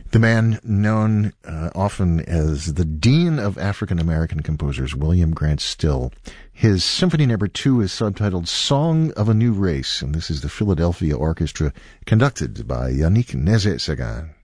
The man known often as the Dean of African American Composers, William Grant Still. His Symphony No. 2 is subtitled Song of a New Race, and this is the Philadelphia Orchestra, conducted by Yannick Nézet-Séguin.